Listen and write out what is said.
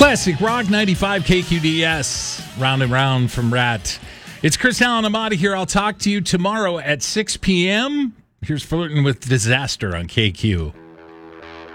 Classic Rock 95 KQDS. Round and round from Rat. It's Chris Allen. I'm out of here. I'll talk to you tomorrow at 6 p.m. Here's Flirting with Disaster on KQ.